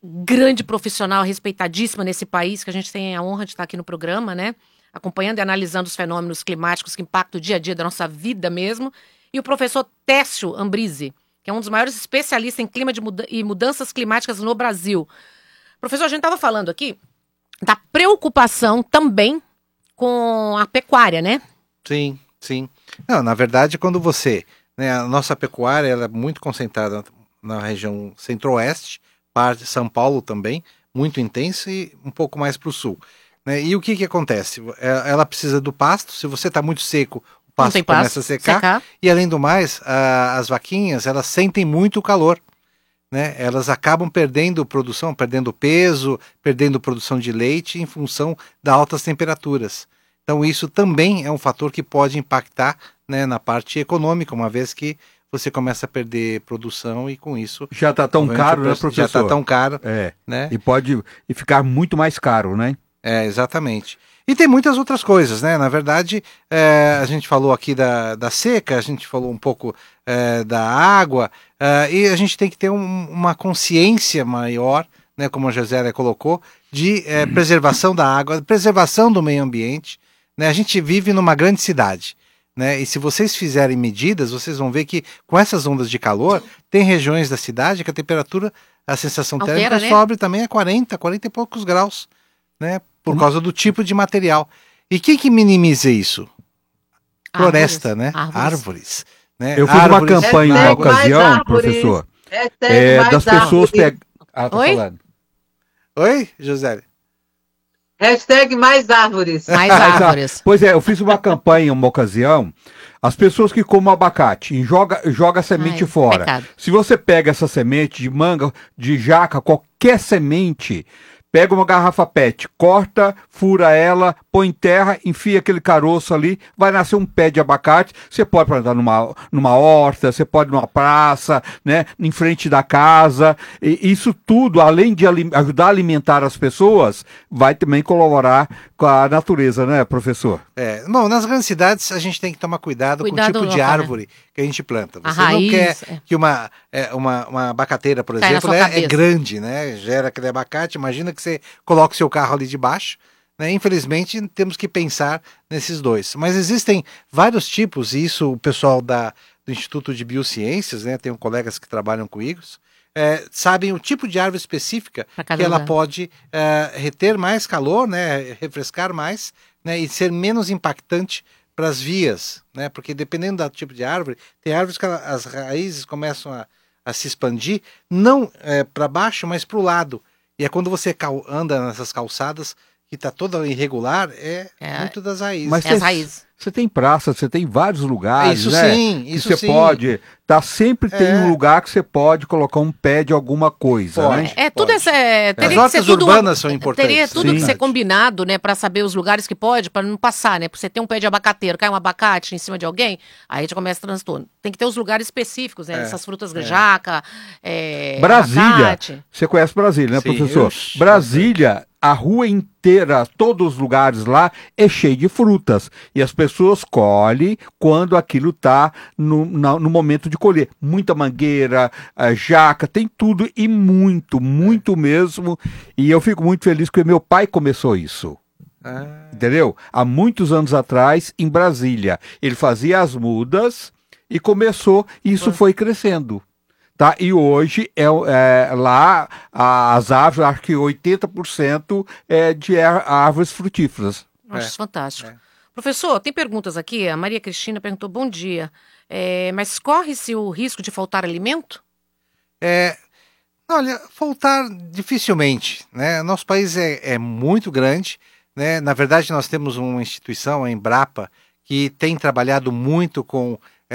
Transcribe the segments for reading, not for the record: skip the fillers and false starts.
grande profissional, respeitadíssima nesse país, que a gente tem a honra de estar aqui no programa, né? Acompanhando e analisando os fenômenos climáticos que impactam o dia a dia da nossa vida mesmo. E o professor Técio Ambrise, que é um dos maiores especialistas em clima e mudanças climáticas no Brasil. Professor, a gente estava falando aqui da preocupação também com a pecuária, né? Sim, sim. Não, na verdade, quando você... Né, a nossa pecuária ela é muito concentrada na região centro-oeste, parte de São Paulo também, muito intensa e um pouco mais para o sul. Né? E o que acontece? Ela precisa do pasto, se você está muito seco, o pasto começa a secar. E além do mais, as vaquinhas, elas sentem muito o calor. Né? Elas acabam perdendo produção, perdendo peso, perdendo produção de leite em função das altas temperaturas. Então isso também é um fator que pode impactar, né, na parte econômica, uma vez que você começa a perder produção e com isso... Já está tão caro, né, professor? Já está tão caro. Né? E pode ficar muito mais caro, né? Exatamente. E tem muitas outras coisas, né? Na verdade, a gente falou aqui da seca, a gente falou um pouco da água, e a gente tem que ter uma consciência maior, né, como a Josélia colocou, de preservação da água, preservação do meio ambiente. Né? A gente vive numa grande cidade. Né? E se vocês fizerem medidas, vocês vão ver que com essas ondas de calor, tem regiões da cidade que a temperatura, a sensação térmica sobe também a 40 e poucos graus. Né? Por causa do tipo de material. E quem que minimiza isso? Floresta, né? Árvores. Né? Eu fiz uma campanha em uma ocasião, professor, das pessoas pegarem... Oi? Falando. Oi, Josélia? Hashtag mais árvores. Mais árvores. Pois é, eu fiz uma campanha em uma ocasião, as pessoas que comem abacate e joga a semente fora. Pecado. Se você pega essa semente de manga, de jaca, qualquer semente, pega uma garrafa PET, corta, fura ela, põe em terra, enfia aquele caroço ali, vai nascer um pé de abacate. Você pode plantar numa horta, você pode numa praça, né, em frente da casa. E isso tudo, além de ajudar a alimentar as pessoas, vai também colaborar com a natureza, né, professor? Bom, nas grandes cidades a gente tem que tomar cuidado com o tipo de árvore que a gente planta. Você não quer que uma abacateira, por exemplo, é grande, né? Gera aquele abacate, imagina que você coloca o seu carro ali debaixo, né? Infelizmente temos que pensar nesses dois. Mas existem vários tipos, e isso o pessoal do Instituto de Biociências, né? Tem colegas que trabalham com isso, sabem o tipo de árvore específica que ela pode reter mais calor, né? Refrescar mais, né? E ser menos impactante para as vias, né? Porque dependendo do tipo de árvore, tem árvores que as raízes começam a se expandir, não para baixo, mas para o lado. E é quando você anda nessas calçadas, que está toda irregular, muito das raízes. Mas você tem praça, você tem vários lugares, isso né? Sim, isso você pode, sempre tem um lugar que você pode colocar um pé de alguma coisa, né? Tudo essa... As hortas urbanas são importantes. Teria tudo que ser combinado, né, para saber os lugares que pode, para não passar, né? Porque você tem um pé de abacateiro, cai um abacate em cima de alguém, aí já começa transtorno. Tem que ter os lugares específicos, né? Essas frutas jaca, Brasília, abacate. Você conhece Brasília, né, professor? Sim. Brasília, a rua inteira, todos os lugares lá, é cheio de frutas. E as pessoas colhem quando aquilo está no momento de colher. Muita mangueira, jaca, tem tudo e muito mesmo. E eu fico muito feliz porque meu pai começou isso. Entendeu? Há muitos anos atrás, em Brasília. Ele fazia as mudas e começou, e isso foi crescendo. Tá? E hoje lá as árvores, acho que 80% é de árvores frutíferas. Acho fantástico. Professor, tem perguntas aqui. A Maria Cristina perguntou: bom dia, mas corre-se o risco de faltar alimento? Olha, faltar dificilmente, né? Nosso país é muito grande, né? Na verdade, nós temos uma instituição, a Embrapa, que tem trabalhado muito com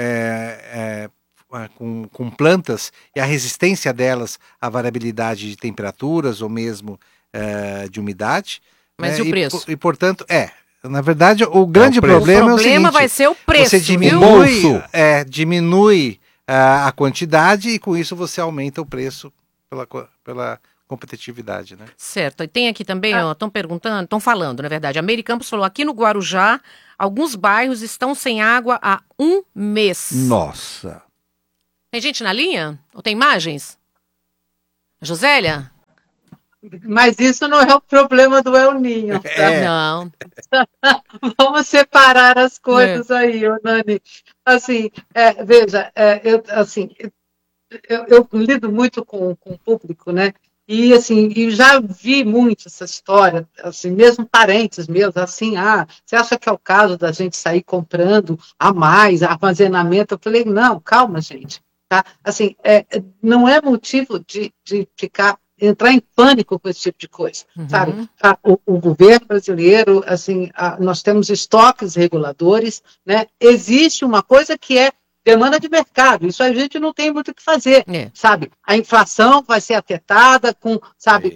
plantas e a resistência delas à variabilidade de temperaturas ou mesmo de umidade. Mas e o preço? E portanto, na verdade, o grande problema é o seguinte: vai ser o preço, você diminui a quantidade e com isso você aumenta o preço pela competitividade, né? Certo. E tem aqui também, estão falando, na verdade, a Mary Campos falou: aqui no Guarujá, alguns bairros estão sem água há 1 mês. Mas isso não é o problema do El Niño, tá? Não. Vamos separar as coisas aí, ô Nani. Assim, veja, eu lido muito com o público, né? E assim, e já vi muito essa história, assim, mesmo parentes meus, assim, você acha que é o caso da gente sair comprando a mais, armazenamento? Eu falei, não, calma, gente, tá? Assim, não é motivo de entrar em pânico com esse tipo de coisa, sabe? O governo brasileiro, assim, nós temos estoques reguladores, né? Existe uma coisa que é demanda de mercado, isso a gente não tem muito o que fazer, sabe? A inflação vai ser afetada com, sabe,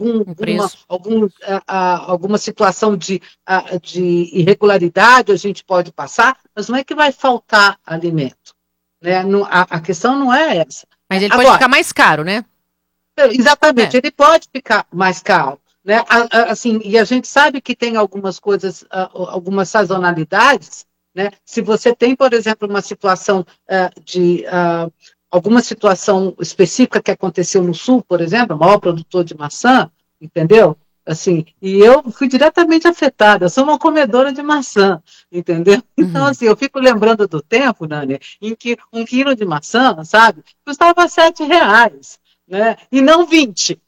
alguma situação de irregularidade a gente pode passar, mas não é que vai faltar alimento, né? A questão não é essa. Mas ele pode ficar mais caro, né? Exatamente, ele pode ficar mais caro, né? Assim, e a gente sabe que tem algumas coisas, algumas sazonalidades, né? Se você tem, por exemplo, uma situação alguma situação específica que aconteceu no Sul, por exemplo, o maior produtor de maçã, entendeu? Assim, e eu fui diretamente afetada, eu sou uma comedora de maçã, entendeu? Então, assim, eu fico lembrando do tempo, Nani, em que 1 quilo de maçã, sabe, custava R$7, né? E não 20,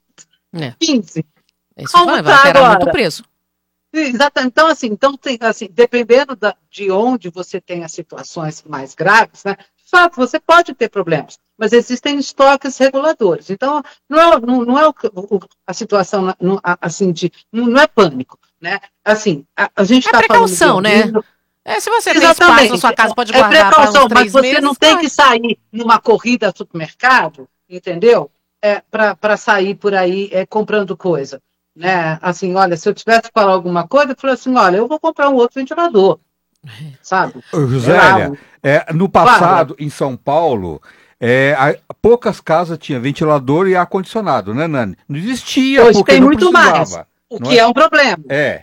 15. Isso vai alterar muito o preço. Exatamente. Então, dependendo de onde você tem as situações mais graves, né, de fato, você pode ter problemas, mas existem estoques reguladores. Então, não é a situação assim não é pânico, né? Assim, a gente está falando precaução, né? Se você tem espaço na sua casa, pode guardar precaução, mas você não tem que sair numa corrida ao supermercado, entendeu? Para sair por aí comprando coisa. Né? Assim, olha, se eu tivesse que falar alguma coisa, eu falei assim, olha, eu vou comprar um outro ventilador, sabe? Josélia, no passado, em São Paulo, poucas casas tinham ventilador e ar-condicionado, né, Nani? Não existia, hoje porque tem não muito precisava. Mais, o que é um problema.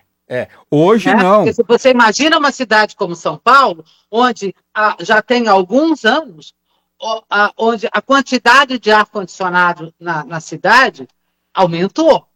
Hoje não. Porque se você imagina uma cidade como São Paulo, onde já tem alguns anos, onde a quantidade de ar-condicionado na cidade aumentou.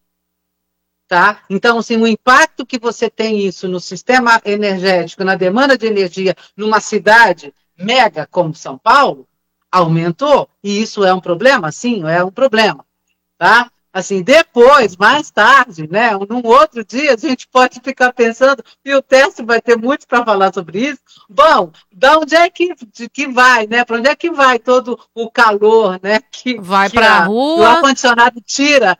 Tá? Então, assim, o impacto que você tem isso no sistema energético, na demanda de energia, numa cidade mega como São Paulo, aumentou. E isso é um problema? Sim, é um problema. Tá? Assim, depois, mais tarde, né, num outro dia, a gente pode ficar pensando, e o Tércio vai ter muito para falar sobre isso. Bom, da onde é que vai, né? Para onde é que vai todo o calor, né? Vai para a rua. O ar-condicionado tira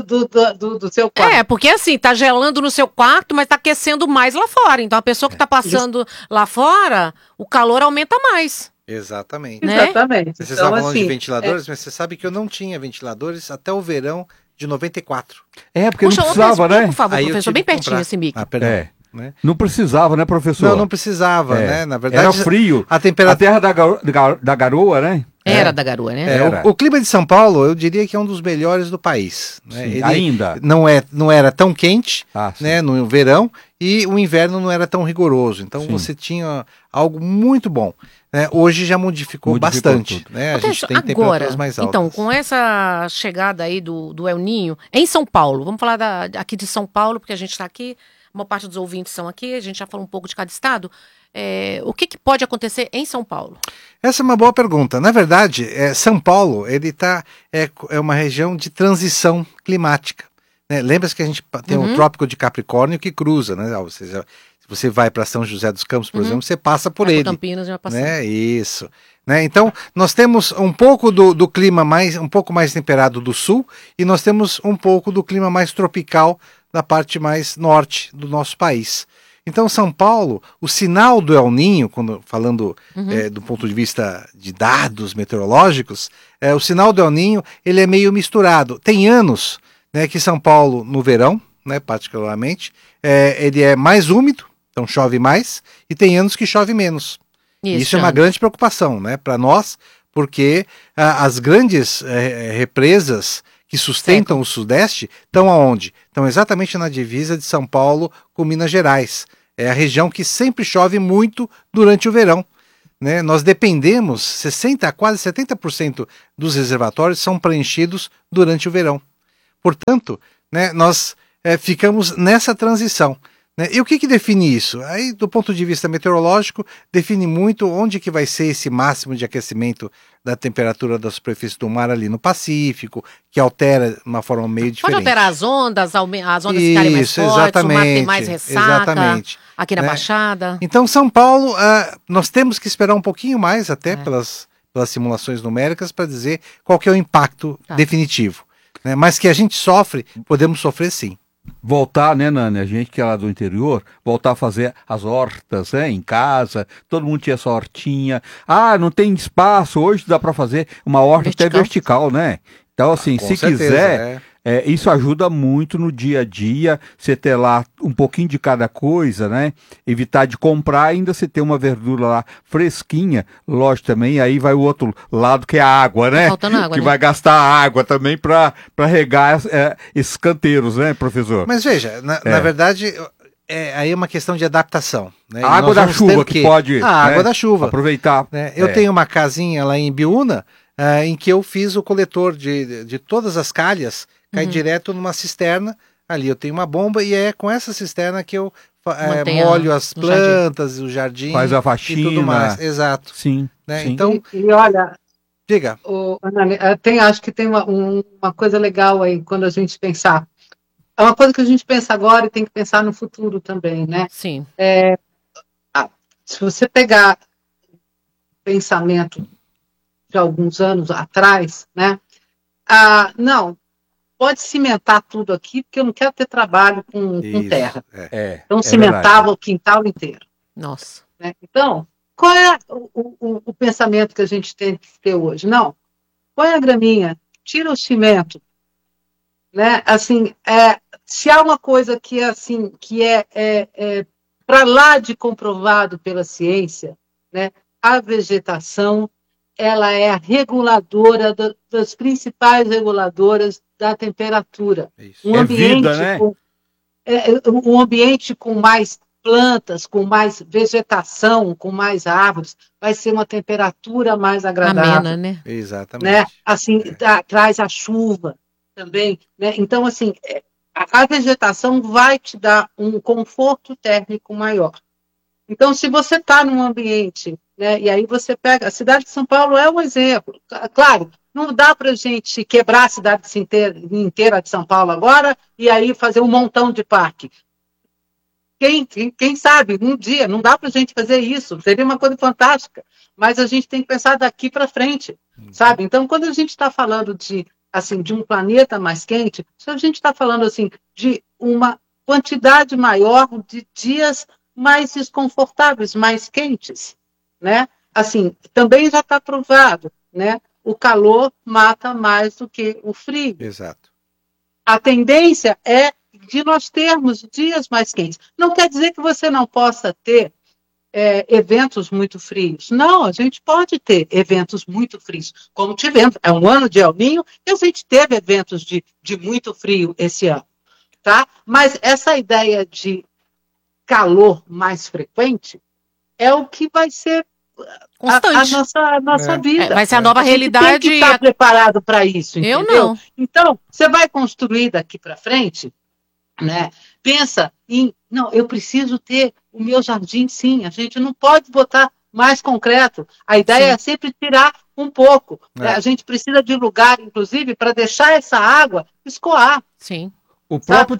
do seu quarto. Porque assim, tá gelando no seu quarto, mas tá aquecendo mais lá fora. Então a pessoa que tá passando lá fora, o calor aumenta mais. Exatamente. Né? Exatamente. Vocês estavam falando de ventiladores, mas você sabe que eu não tinha ventiladores até o verão de 94. Porque não precisava, né? Por favor, professor, bem pertinho esse mic. Perdão. Né? Não precisava, né, professor? Não precisava, né? Na verdade, era frio. A temperatura... da garoa, né? Era da garoa, né? O clima de São Paulo, eu diria que é um dos melhores do país. Né? Sim, ainda. Não era tão quente, né, no verão, e o inverno não era tão rigoroso. Então você tinha algo muito bom. Né? Hoje já modificou bastante. Né? A gente tem temperaturas mais altas. Então, com essa chegada aí do El Niño, em São Paulo, vamos falar aqui de São Paulo, porque a gente está aqui, uma parte dos ouvintes são aqui, a gente já falou um pouco de cada estado. O que pode acontecer em São Paulo? Essa é uma boa pergunta. Na verdade, São Paulo ele é uma região de transição climática. Né? Lembra-se que a gente tem o Trópico de Capricórnio que cruza, né? Ou seja, se você vai para São José dos Campos, por exemplo, você passa por ele. Campinas já passou. Né? Isso. Né? Então, nós temos um pouco do clima um pouco mais temperado do sul e nós temos um pouco do clima mais tropical da parte mais norte do nosso país. Então, São Paulo, o sinal do El Niño, falando do ponto de vista de dados meteorológicos, o sinal do El Niño ele é meio misturado. Tem anos, né, que São Paulo, no verão, né, particularmente, ele é mais úmido, então chove mais, e tem anos que chove menos. Isso é uma grande preocupação, né, para nós, porque as grandes represas que sustentam o Sudeste estão aonde? Estão exatamente na divisa de São Paulo com Minas Gerais. É a região que sempre chove muito durante o verão. Né? Nós dependemos, quase 70% dos reservatórios são preenchidos durante o verão. Portanto, né, nós ficamos nessa transição. Né? E o que define isso? Aí, do ponto de vista meteorológico, define muito onde que vai ser esse máximo de aquecimento da temperatura da superfície do mar ali no Pacífico, que altera de uma forma meio diferente. Pode alterar as ondas ficarem mais fortes, o mar tem mais ressaca, aqui na Baixada. Então, São Paulo, nós temos que esperar um pouquinho mais até pelas simulações numéricas para dizer qual que é o impacto definitivo. Né? Mas que a gente sofre, podemos sofrer sim. Voltar, né, Nani, a gente que é lá do interior, voltar a fazer as hortas, né, em casa, todo mundo tinha essa hortinha. Não tem espaço, hoje dá para fazer uma horta até vertical, né? Então, assim, se certeza, quiser, isso ajuda muito no dia a dia, você ter lá um pouquinho de cada coisa, né? Evitar de comprar, ainda você ter uma verdura lá fresquinha, lógico também, aí vai o outro lado que é a água, né? Faltando água, que né? vai gastar água também para regar esses canteiros, né, professor? Mas veja, na verdade... aí é uma questão de adaptação. Né? A água da chuva que pode... A água da chuva. Aproveitar. Né? Eu tenho uma casinha lá em Biúna, em que eu fiz o coletor de todas as calhas, cai direto numa cisterna. Ali eu tenho uma bomba e é com essa cisterna que eu molho as plantas, o jardim. Faz a faxina. E tudo mais. Exato. Sim. Né? Sim. Então, e olha... Diga. Acho que tem uma coisa legal aí quando a gente pensar. É uma coisa que a gente pensa agora e tem que pensar no futuro também, né? Sim. Se você pegar pensamento de alguns anos atrás, né? Não, pode cimentar tudo aqui, porque eu não quero ter trabalho com terra. Então, cimentava o quintal inteiro. Nossa. Né? Então, qual é o pensamento que a gente tem que ter hoje? Não, põe a graminha, tira o cimento. Né? Assim, se há uma coisa que é para lá de comprovado pela ciência, né? A vegetação ela é a reguladora das principais reguladoras da temperatura. Isso. Vida, né? Um ambiente com mais plantas, com mais vegetação, com mais árvores, vai ser uma temperatura mais agradável. Amena, né? Exatamente. Né? Assim, traz a chuva também. Né? Então, assim, a vegetação vai te dar um conforto térmico maior. Então, se você está num ambiente, né, e aí você pega... A cidade de São Paulo é um exemplo. Claro, não dá para a gente quebrar a cidade inteira de São Paulo agora e aí fazer um montão de parque. Quem sabe, um dia, não dá para a gente fazer isso. Seria uma coisa fantástica. Mas a gente tem que pensar daqui para frente, sabe? Então, quando a gente está falando de um planeta mais quente, a gente está falando assim, de uma quantidade maior de dias mais desconfortáveis, mais quentes, né? Assim, também já está provado, né? O calor mata mais do que o frio. Exato. A tendência é de nós termos dias mais quentes. Não quer dizer que você não possa ter eventos muito frios. Não, a gente pode ter eventos muito frios, como tivemos. É um ano de El Niño e a gente teve eventos de muito frio esse ano, tá? Mas essa ideia de calor mais frequente é o que vai ser a nossa vida. Vai ser a nova realidade. Tem que estar preparado para isso, entendeu? Eu não. Então, você vai construir daqui para frente, né? Pensa em, não, eu preciso ter o meu jardim, sim. A gente não pode botar mais concreto. A ideia é sempre tirar um pouco. Né? A gente precisa de lugar, inclusive, para deixar essa água escoar. Sim. O próprio,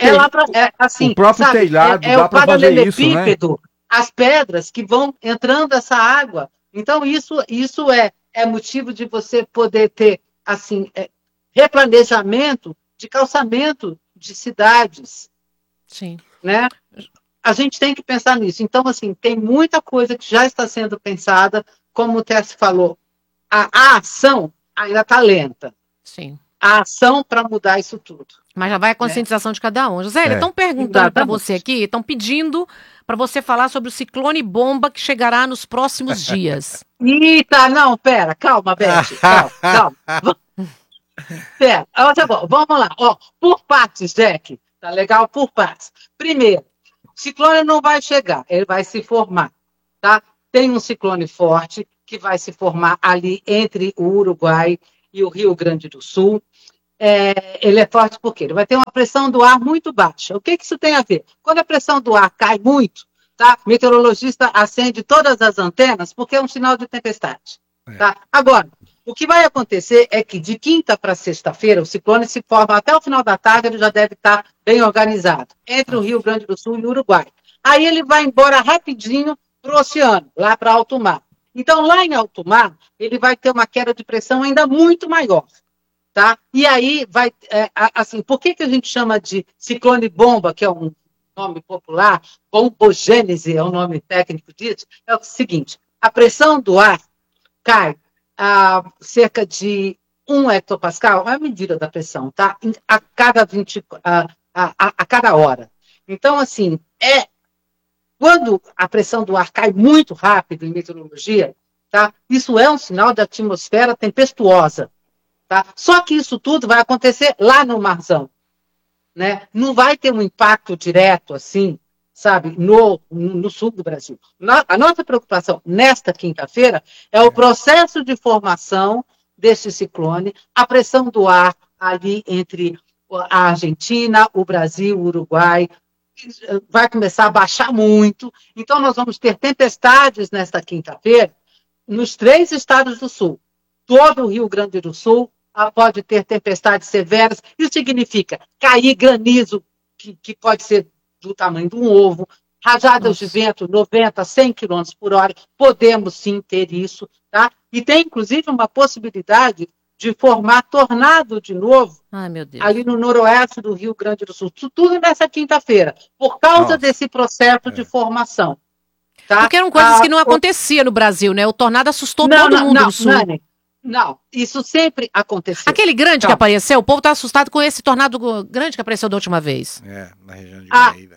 telhado dá para fazer isso, né? As pedras que vão entrando essa água. Então, isso é motivo de você poder ter, assim, replanejamento de calçamento de cidades. Sim. Né? A gente tem que pensar nisso. Então, assim, tem muita coisa que já está sendo pensada, como o Tess falou, a ação ainda está lenta. Sim. A ação para mudar isso tudo. Mas já vai a conscientização de cada um. José, estão perguntando para você aqui, estão pedindo para você falar sobre o ciclone bomba que chegará nos próximos dias. Eita, não, pera, calma, Beth, calma. Pera, vamos lá. Ó, por partes, Jack. Tá legal? Por partes. Primeiro, o ciclone não vai chegar, ele vai se formar, tá? Tem um ciclone forte que vai se formar ali entre o Uruguai e o Rio Grande do Sul. ele é forte porque ele vai ter uma pressão do ar muito baixa. O que isso tem a ver? Quando a pressão do ar cai muito, tá? O meteorologista acende todas as antenas porque é um sinal de tempestade. Tá? Agora, o que vai acontecer é que de quinta para sexta-feira, o ciclone se forma até o final da tarde, ele já deve estar bem organizado, entre o Rio Grande do Sul e o Uruguai. Aí ele vai embora rapidinho para o oceano, lá para alto mar. Então, lá em alto mar, ele vai ter uma queda de pressão ainda muito maior. Tá? E aí vai, assim, por que a gente chama de ciclone bomba, que é um nome popular, bombogênese é o nome técnico disso, é o seguinte, a pressão do ar cai a cerca de 1 hectopascal, é a medida da pressão, tá? A cada hora. Então, assim, quando a pressão do ar cai muito rápido em meteorologia, tá? Isso é um sinal de atmosfera tempestuosa. Tá? Só que isso tudo vai acontecer lá no marzão. Né? Não vai ter um impacto direto, assim, sabe, no sul do Brasil. A nossa preocupação nesta quinta-feira é o processo de formação desse ciclone, a pressão do ar ali entre a Argentina, o Brasil, o Uruguai, vai começar a baixar muito. Então, nós vamos ter tempestades nesta quinta-feira nos 3 estados do sul. Todo o Rio Grande do Sul pode ter tempestades severas. Isso significa cair granizo, que pode ser do tamanho de um ovo, rajadas de vento 90, 100 km por hora. Podemos sim ter isso. Tá? E tem, inclusive, uma possibilidade de formar tornado de novo ali no noroeste do Rio Grande do Sul. Tudo nessa quinta-feira, por causa desse processo de formação. Tá? Porque eram coisas que não aconteciam no Brasil, né? O tornado assustou todo mundo no sul. Não, isso sempre aconteceu. Aquele grande que apareceu, o povo está assustado com esse tornado grande que apareceu da última vez. Na região de Guaíra.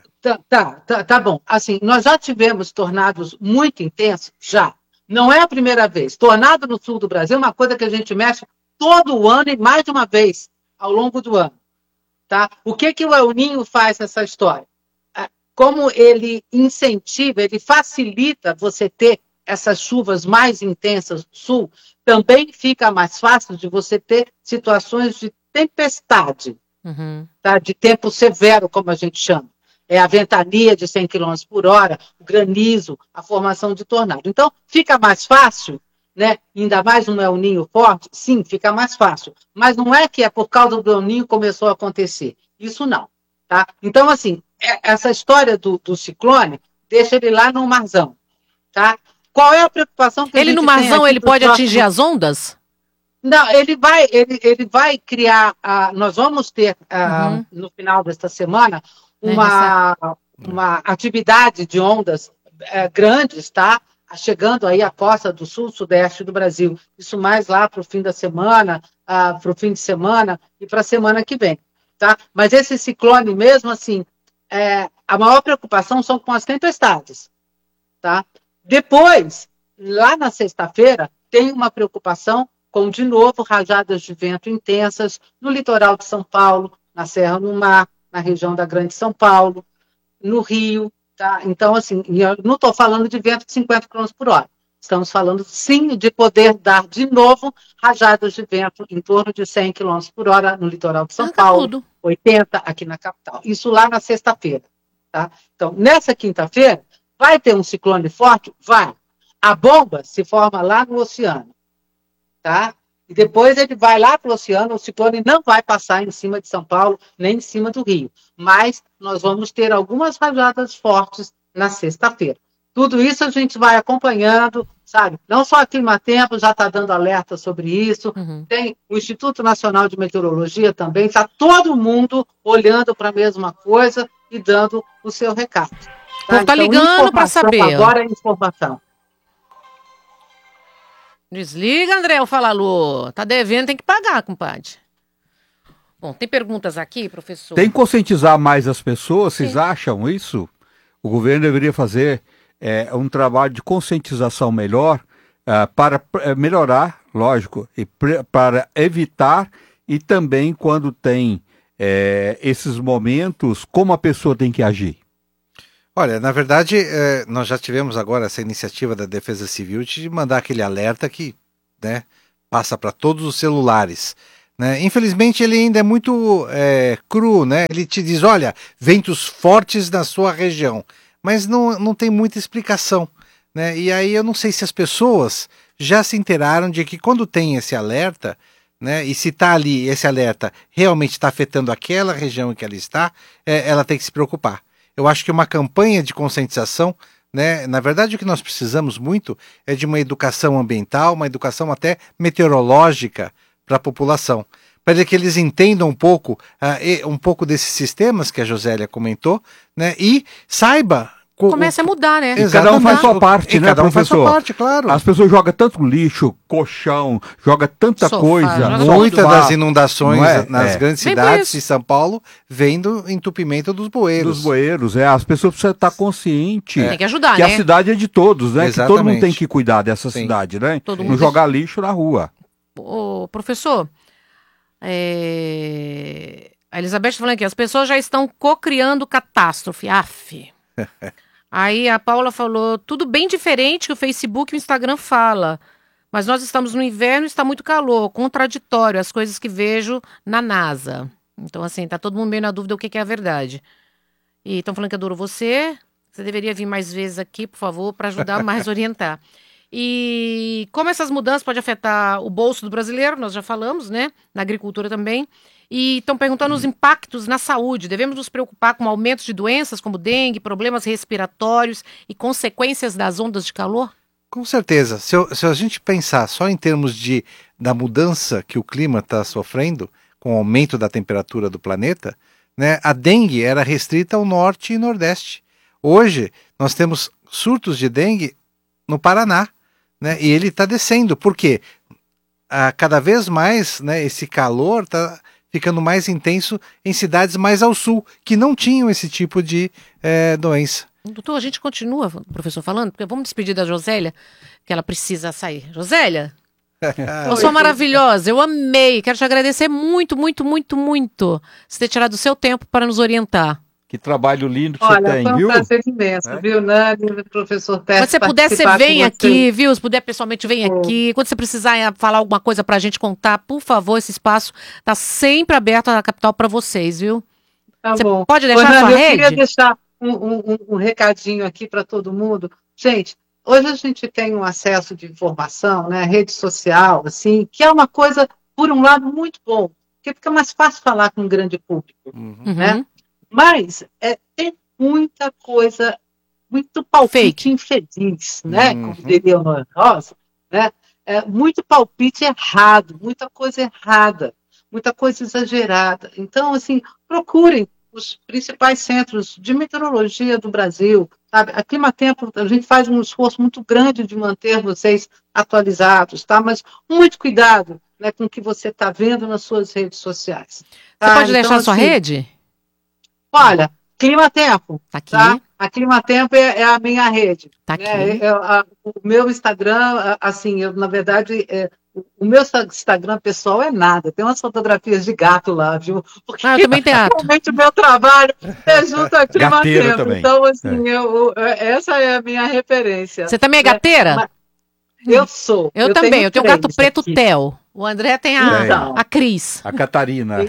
Tá bom. Assim, nós já tivemos tornados muito intensos, já. Não é a primeira vez. Tornado no sul do Brasil é uma coisa que a gente mexe todo o ano e mais de uma vez ao longo do ano. Tá? O que o El Niño faz nessa história? Como ele incentiva, ele facilita você ter essas chuvas mais intensas no sul, também fica mais fácil de você ter situações de tempestade, tá? De tempo severo, como a gente chama. É a ventania de 100 km por hora, o granizo, a formação de tornado. Então, fica mais fácil, né? Ainda mais um El Niño forte? Sim, fica mais fácil. Mas não é que é por causa do El Niño que começou a acontecer. Isso não. Tá? Então, assim, essa história do ciclone, deixa ele lá no marzão. Tá? Qual é a preocupação que ele no marzão ele pode atingir as ondas? Não, ele vai criar. Nós vamos ter no final desta semana uma atividade de ondas grandes, tá? Chegando aí à costa do sul, sudeste do Brasil. Isso mais lá para o fim da semana, para o fim de semana e para a semana que vem, tá? Mas esse ciclone mesmo, assim, a maior preocupação são com as tempestades, tá? Depois, lá na sexta-feira, tem uma preocupação com, de novo, rajadas de vento intensas no litoral de São Paulo, na Serra do Mar, na região da Grande São Paulo, no Rio. Tá? Então, assim, eu não estou falando de vento de 50 km por hora. Estamos falando, sim, de poder dar, de novo, rajadas de vento em torno de 100 km por hora no litoral de São Paulo, 80 aqui na capital. Isso lá na sexta-feira. Tá? Então, nessa quinta-feira, vai ter um ciclone forte? Vai. A bomba se forma lá no oceano. Tá? E depois ele vai lá para o oceano, o ciclone não vai passar em cima de São Paulo, nem em cima do Rio. Mas nós vamos ter algumas rajadas fortes na sexta-feira. Tudo isso a gente vai acompanhando, sabe? Não só a Climatempo já está dando alerta sobre isso, tem o Instituto Nacional de Meteorologia também, está todo mundo olhando para a mesma coisa e dando o seu recado. Tá? Tá ligando para saber. Agora é informação. Desliga, André, o Fala Lu. Tá devendo, tem que pagar, compadre. Bom, tem perguntas aqui, professor? Tem que conscientizar mais as pessoas, vocês acham isso? O governo deveria fazer um trabalho de conscientização melhor para melhorar, lógico, e para evitar e também quando tem esses momentos, como a pessoa tem que agir. Olha, na verdade, nós já tivemos agora essa iniciativa da Defesa Civil de mandar aquele alerta que, né, passa para todos os celulares. né? Infelizmente ele ainda é muito cru, né? Ele te diz, olha, ventos fortes na sua região, mas não tem muita explicação, né? E aí eu não sei se as pessoas já se inteiraram de que quando tem esse alerta, né, e se está ali, esse alerta realmente está afetando aquela região em que ela está, ela tem que se preocupar. Eu acho que uma campanha de conscientização, né, na verdade o que nós precisamos muito é de uma educação ambiental, uma educação até meteorológica para a população, para que eles entendam um pouco desses sistemas que a Josélia comentou, né, e saiba... Começa a mudar, né? E cada um faz sua parte, né, cada um faz professor? sua parte, claro. As pessoas jogam tanto lixo, colchão, jogam tanta coisa. Muitas das inundações nas grandes Vem cidades de São Paulo vem do entupimento dos bueiros. Dos bueiros, as pessoas precisam estar conscientes. Tem que ajudar, que né? a cidade é de todos, né? Exatamente. Que todo mundo tem que cuidar dessa cidade, né? Todo Não mundo jogar lixo na rua. Ô, professor, a Elizabeth falando aqui, as pessoas já estão cocriando catástrofe. Aff. Aí a Paula falou, tudo bem diferente que o Facebook e o Instagram fala, mas nós estamos no inverno e está muito calor, contraditório as coisas que vejo na NASA. Então assim, tá todo mundo meio na dúvida o que é a verdade. E estão falando que adoro você deveria vir mais vezes aqui, por favor, para ajudar mais a orientar. E como essas mudanças podem afetar o bolso do brasileiro, nós já falamos, né? Na agricultura também. E estão perguntando os impactos na saúde. Devemos nos preocupar com aumentos de doenças como dengue, problemas respiratórios e consequências das ondas de calor? Com certeza. Se a gente pensar só em termos da mudança que o clima está sofrendo, com o aumento da temperatura do planeta, né, a dengue era restrita ao norte e nordeste. Hoje, nós temos surtos de dengue no Paraná, né, e ele está descendo. Por quê? Cada vez mais, né, esse calor está ficando mais intenso em cidades mais ao sul, que não tinham esse tipo de doença. Doutor, a gente continua, professor, falando, porque vamos despedir da Josélia, que ela precisa sair. Josélia, você é maravilhosa, eu amei, quero te agradecer muito, muito, muito, muito, você ter tirado o seu tempo para nos orientar. Que trabalho lindo que você tem, viu? Olha, foi um prazer imenso, viu, Nani, professor Tércio. Quando você puder, você vem aqui, viu? Se puder, pessoalmente, vem aqui. Quando você precisar falar alguma coisa pra gente contar, por favor, esse espaço tá sempre aberto na capital para vocês, viu? Tá você bom. Pode deixar a sua rede? Eu queria deixar um recadinho aqui para todo mundo. Gente, hoje a gente tem um acesso de informação, né, rede social, assim, que é uma coisa, por um lado, muito bom, porque fica mais fácil falar com um grande público, né? Mas tem muita coisa, muito palpite infeliz, né? Como diria o Rosa, né? Muito palpite errado, muita coisa errada, muita coisa exagerada. Então, assim, procurem os principais centros de meteorologia do Brasil, sabe? A Climatempo, a gente faz um esforço muito grande de manter vocês atualizados, tá? Mas muito cuidado, né, com o que você está vendo nas suas redes sociais. Tá? Você pode deixar a sua rede? Olha, Climatempo, tá aqui. Tá? A Climatempo é a minha rede. Tá aqui. O meu Instagram, assim, na verdade, o meu Instagram pessoal é nada. Tem umas fotografias de gato lá, viu? Porque eu também tenho gato. Realmente o meu trabalho é junto a Climatempo. Então, assim, essa é a minha referência. Você também é gateira? Eu sou. Eu também. Eu tenho um gato preto Theo. O André tem a Cris. A Catarina.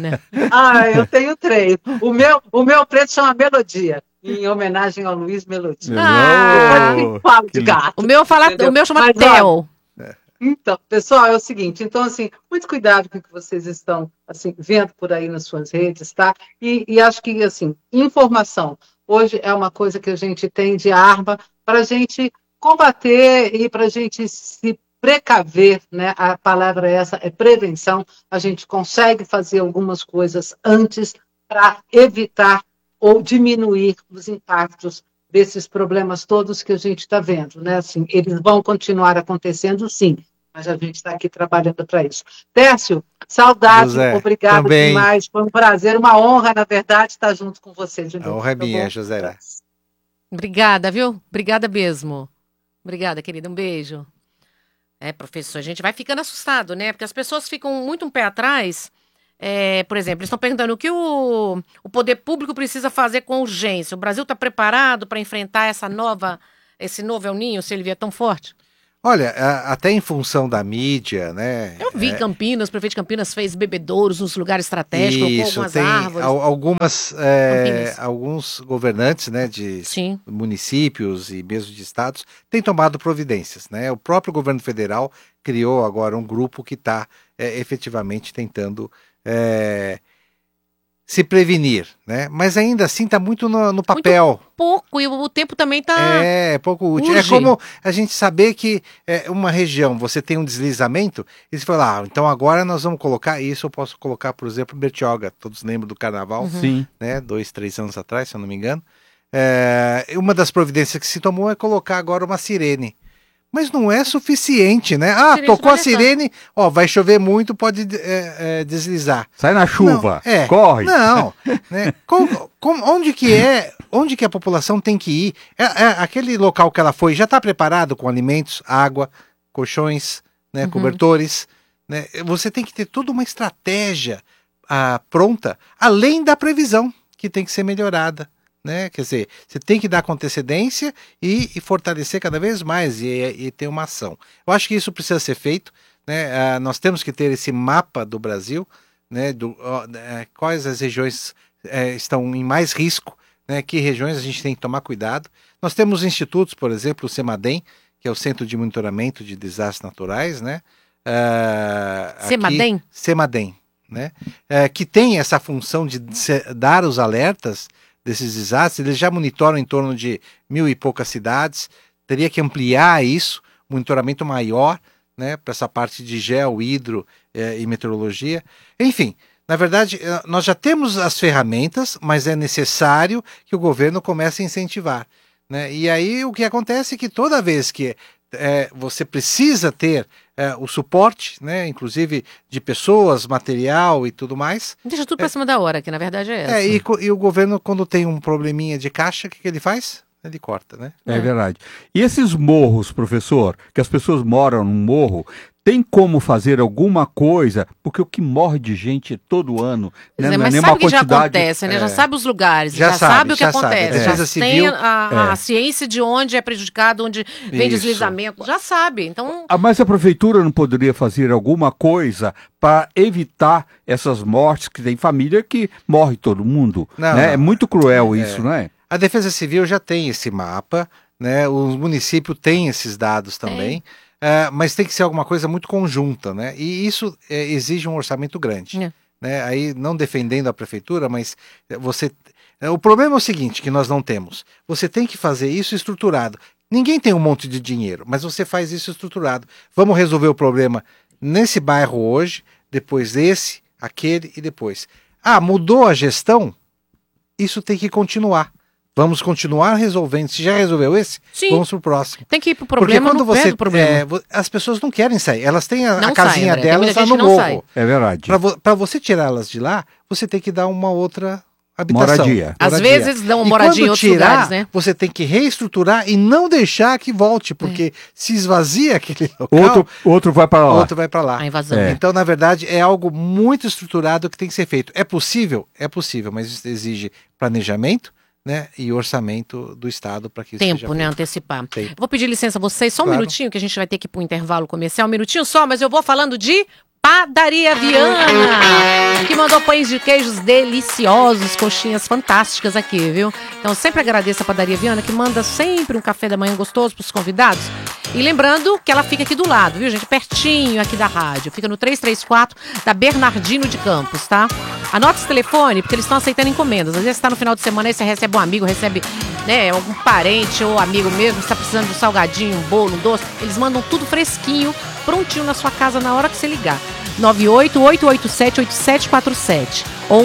Eu tenho 3. O meu preto chama Melodia, em homenagem ao Luiz Melodia. Falo de gato. O meu chama Theo. Então, pessoal, é o seguinte, então, assim, muito cuidado com o que vocês estão, assim, vendo por aí nas suas redes, tá? E acho que, assim, informação hoje é uma coisa que a gente tem de arma para a gente combater e para a gente se precaver, né? A palavra essa é prevenção. A gente consegue fazer algumas coisas antes para evitar ou diminuir os impactos desses problemas todos que a gente está vendo, né? Assim, eles vão continuar acontecendo, sim, mas a gente está aqui trabalhando para isso. Tércio, saudade, José, obrigado também. demais, foi um prazer, uma honra, na verdade, estar junto com você de novo. A honra é minha, José. Obrigada, viu? Obrigada mesmo. Obrigada, querida, um beijo. Professor, a gente vai ficando assustado, né? Porque as pessoas ficam muito um pé atrás. Por exemplo, eles estão perguntando o que o poder público precisa fazer com urgência. O Brasil está preparado para enfrentar esse novo El Niño, se ele vier tão forte? Olha, até em função da mídia, né? Eu vi Campinas, o prefeito de Campinas fez bebedouros nos lugares estratégicos, com algumas árvores. Alguns governantes, né, de municípios e mesmo de estados têm tomado providências, né? O próprio governo federal criou agora um grupo que está efetivamente tentando se prevenir, né? Mas ainda assim está muito no papel. Muito pouco, e o tempo também está... pouco útil. É como a gente saber que uma região, você tem um deslizamento, e você fala, então agora nós vamos colocar isso, eu posso colocar, por exemplo, Bertioga, todos lembram do carnaval, né? 2, 3 anos atrás, se eu não me engano. Uma das providências que se tomou é colocar agora uma sirene. Mas não é suficiente, né? Tocou a sirene, vai chover muito, pode deslizar. Sai na chuva, corre. Não, né? Onde que a população tem que ir? Aquele local que ela foi já está preparado com alimentos, água, colchões, né, cobertores, né? Você tem que ter toda uma estratégia pronta, além da previsão, que tem que ser melhorada. Né? Quer dizer, você tem que dar com antecedência e fortalecer cada vez mais e ter uma ação. Eu acho que isso precisa ser feito, né? Nós temos que ter esse mapa do Brasil, né? Quais as regiões estão em mais risco, né? Que regiões a gente tem que tomar cuidado. Nós temos institutos, por exemplo, o CEMADEM, que é o Centro de Monitoramento de Desastres Naturais, né? CEMADEM? CEMADEM, né? Que tem essa função de dar os alertas desses desastres. Eles já monitoram em torno de 1.000 e poucas cidades, teria que ampliar isso, monitoramento maior, né, para essa parte de geo, hidro e meteorologia. Enfim, na verdade, nós já temos as ferramentas, mas é necessário que o governo comece a incentivar, né? E aí o que acontece é que toda vez que você precisa ter o suporte, né, inclusive de pessoas, material e tudo mais. Deixa tudo para cima da hora, que na verdade é essa. E o governo, quando tem um probleminha de caixa, o que ele faz? Ele corta, né? É verdade. E esses morros, professor, que as pessoas moram num morro, tem como fazer alguma coisa? Porque o que morre de gente todo ano, né, mas sabe o que já acontece, né? Já sabe os lugares, já sabe o que acontece. Já tem a ciência de onde é prejudicado, onde vem deslizamento, já sabe. Então... Mas a prefeitura não poderia fazer alguma coisa para evitar essas mortes, que tem família que morre todo mundo, né? Não. É muito cruel isso, não é? A Defesa Civil já tem esse mapa, né? Os municípios têm esses dados também. Mas tem que ser alguma coisa muito conjunta, né? E isso exige um orçamento grande. Né? Aí, não defendendo a prefeitura, mas o problema é o seguinte, que nós não temos. Você tem que fazer isso estruturado. Ninguém tem um monte de dinheiro, mas você faz isso estruturado. Vamos resolver o problema nesse bairro hoje, depois esse, aquele e depois. Mudou a gestão? Isso tem que continuar. Vamos continuar resolvendo. Se já resolveu esse, vamos pro próximo. Tem que ir pro problema. Porque quando problema. As pessoas não querem sair. Elas têm a casinha delas lá no morro. É verdade. Para você tirá-las de lá, você tem que dar uma outra habitação. Moradia. Às vezes dão uma moradia em outros lugares, né? Você tem que reestruturar e não deixar que volte, porque se esvazia aquele local... Outro vai para lá. Outro vai para lá. A invasão. Então, na verdade, é algo muito estruturado que tem que ser feito. É possível, mas isso exige planejamento, né, e orçamento do Estado para que isso seja feito. Né, antecipar. Vou pedir licença a vocês, só um minutinho, que a gente vai ter que ir para o intervalo comercial, um minutinho só, mas eu vou falando de Padaria Viana, que mandou pães de queijos deliciosos, coxinhas fantásticas aqui, viu? Então sempre agradeço a Padaria Viana, que manda sempre um café da manhã gostoso para os convidados. E lembrando que ela fica aqui do lado, viu, gente? Pertinho aqui da rádio. Fica no 334 da Bernardino de Campos, tá? Anota esse telefone, porque eles estão aceitando encomendas. Às vezes você tá no final de semana, aí você recebe um amigo, recebe, né, algum parente ou amigo mesmo, você tá precisando de um salgadinho, um bolo, um doce. Eles mandam tudo fresquinho, prontinho na sua casa na hora que você ligar. 98-887-8747.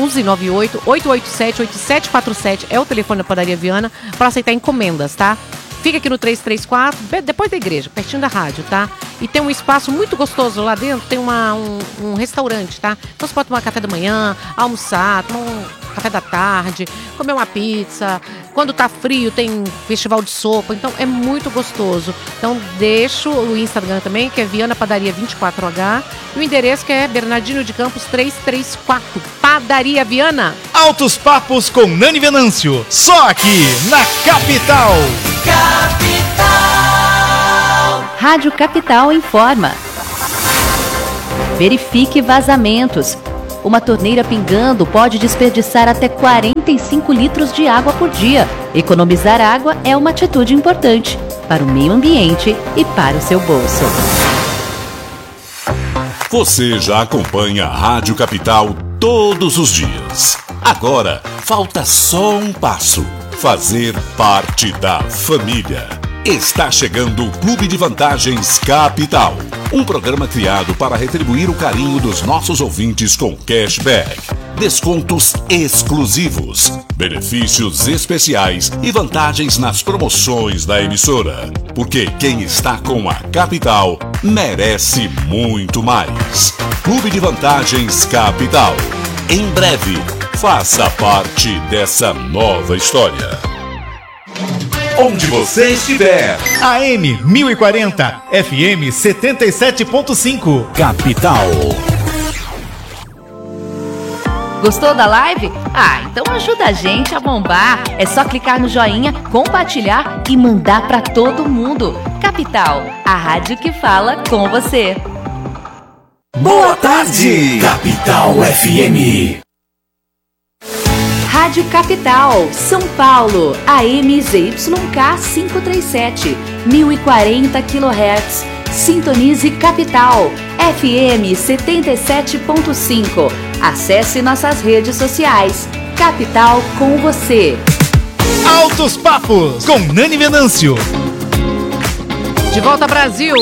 11-98-887-8747 é o telefone da Padaria Viana para aceitar encomendas, tá? Fica aqui no 334, depois da igreja, pertinho da rádio, tá? E tem um espaço muito gostoso lá dentro, tem um restaurante, tá? Então você pode tomar café da manhã, almoçar, tomar um café da tarde, comer uma pizza. Quando tá frio tem festival de sopa, então é muito gostoso. Então deixo o Instagram também, que é Viana Padaria 24H, e o endereço que é Bernardino de Campos 334, Padaria Viana. Altos Papos com Nani Venâncio, só aqui na Capital. Rádio Capital informa. Verifique vazamentos. Uma torneira pingando pode desperdiçar até 45 litros de água por dia. Economizar água é uma atitude importante para o meio ambiente e para o seu bolso. Você já acompanha a Rádio Capital todos os dias. Agora, falta só um passo: fazer parte da família. Está chegando o Clube de Vantagens Capital, um programa criado para retribuir o carinho dos nossos ouvintes com cashback, descontos exclusivos, benefícios especiais e vantagens nas promoções da emissora. Porque quem está com a Capital merece muito mais. Clube de Vantagens Capital. Em breve, faça parte dessa nova história. Onde você estiver. AM 1040, FM 77.5. Capital. Gostou da live? Então ajuda a gente a bombar. É só clicar no joinha, compartilhar e mandar para todo mundo. Capital, a rádio que fala com você. Boa tarde, Capital FM. Rádio Capital, São Paulo, AM ZYK 537, 1040 kHz. Sintonize Capital, FM 77.5. Acesse nossas redes sociais. Capital com você. Altos Papos, com Nani Venâncio. De volta ao Brasil,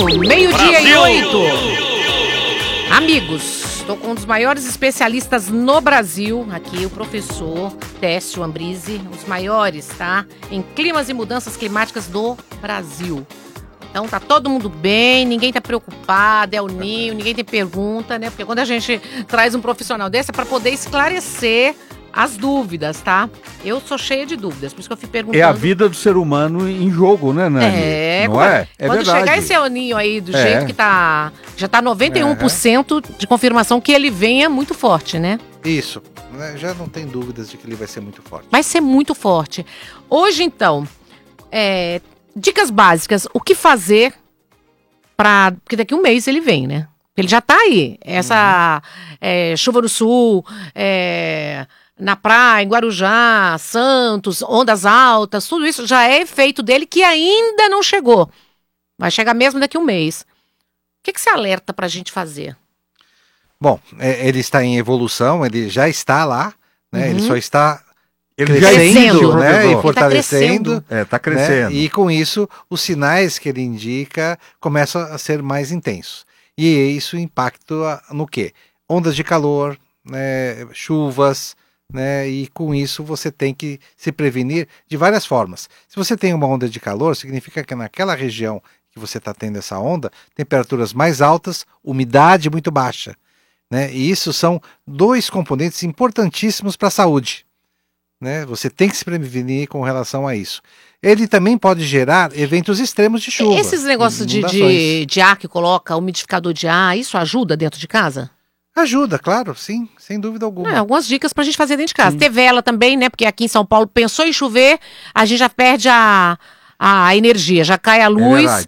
12:08. Amigos, estou com um dos maiores especialistas no Brasil, aqui o professor Técio Ambrizzi, os maiores, tá? Em climas e mudanças climáticas do Brasil. Então tá todo mundo bem, ninguém tá preocupado, é o ninho, ninguém tem pergunta, né? Porque quando a gente traz um profissional desse é para poder esclarecer as dúvidas, tá? Eu sou cheia de dúvidas, por isso que eu fui perguntando. É a vida do ser humano em jogo, né, Nani? Não é? É quando verdade. chegar esse El Ninho aí, do jeito que tá, já tá 91% de confirmação que ele venha muito forte, né? Isso, já não tem dúvidas de que ele vai ser muito forte. Vai ser muito forte. Hoje, então, dicas básicas, o que fazer para... Porque daqui a um mês ele vem, né? Ele já tá aí. Essa chuva no sul, na praia, em Guarujá, Santos, ondas altas, tudo isso já é efeito dele que ainda não chegou. Vai chegar mesmo daqui a um mês. O que você alerta para a gente fazer? Bom, ele está em evolução, ele já está lá, né? Ele só está crescendo, né? E fortalecendo. Está crescendo. Né? E com isso, os sinais que ele indica começam a ser mais intensos. E isso impacta no quê? Ondas de calor, né? Chuvas, né? E com isso você tem que se prevenir de várias formas. Se você tem uma onda de calor, significa que naquela região que você está tendo essa onda, temperaturas mais altas, umidade muito baixa, né? E isso são dois componentes importantíssimos para a saúde, né? Você tem que se prevenir com relação a isso. Ele também pode gerar eventos extremos de chuva. Esses negócios de ar que coloca, umidificador de ar, isso ajuda dentro de casa? Ajuda, claro, sim, sem dúvida alguma. Algumas dicas pra gente fazer dentro de casa. Ter vela também, né? Porque aqui em São Paulo pensou em chover, a gente já perde a energia, já cai a luz.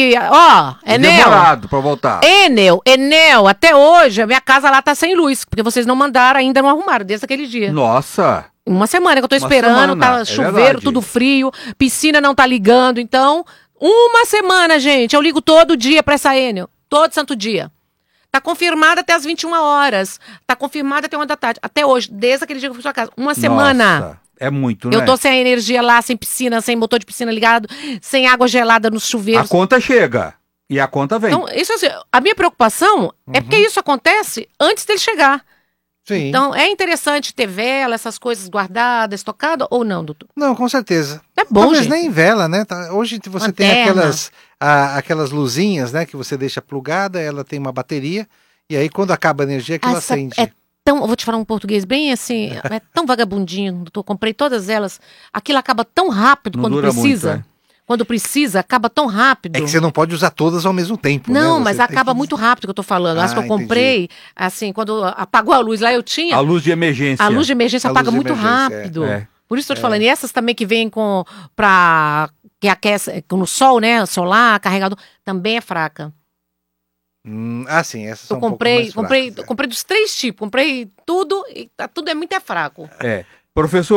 Demorado pra voltar. Enel, até hoje a minha casa lá tá sem luz, porque vocês não mandaram, ainda não arrumaram, desde aquele dia. Nossa! Uma semana que eu tô esperando, tá chuveiro, tudo frio, piscina não tá ligando, então, uma semana, gente, eu ligo todo dia pra essa Enel, todo santo dia. Tá confirmada até as 21 horas, tá confirmada até 1 da tarde, até hoje, desde aquele dia que eu fui pra sua casa, uma semana. Nossa, é muito, né? Eu tô sem a energia lá, sem piscina, sem motor de piscina ligado, sem água gelada nos chuveiros. A conta chega, e a conta vem. Então, isso assim, a minha preocupação é porque isso acontece antes dele chegar. Sim. Então, é interessante ter vela, essas coisas guardadas, estocadas, ou não, doutor? Não, com certeza. É bom, talvez gente. nem vela, né? Hoje você tem aquelas luzinhas, né? Que você deixa plugada, ela tem uma bateria, e aí quando acaba a energia, ela acende. Eu vou te falar um português bem assim, é tão vagabundinho, doutor, comprei todas elas, aquilo acaba tão rápido quando precisa. Muito, Quando precisa, acaba tão rápido. É que você não pode usar todas ao mesmo tempo, não, né? mas acaba muito rápido que eu tô falando. As que eu comprei, assim, quando apagou a luz lá, eu tinha... A luz de emergência. A luz de emergência apaga muito rápido. Por isso estou te falando. E essas também que vêm pra que aquece no sol, né? Solar, carregador, também é fraca. Sim, essas eu são comprei dos 3 tipos, comprei tudo e tudo é muito fraco. Professor,